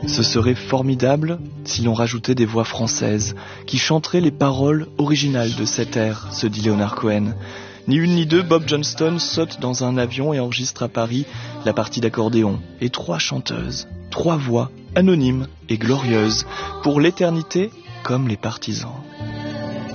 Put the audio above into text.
Ce serait formidable si l'on rajoutait des voix françaises qui chanteraient les paroles originales de cet air, se dit Leonard Cohen. Ni une ni deux, Bob Johnston saute dans un avion et enregistre à Paris la partie d'accordéon. Et 3 chanteuses, 3 voix, anonymes et glorieuses, pour l'éternité comme les partisans.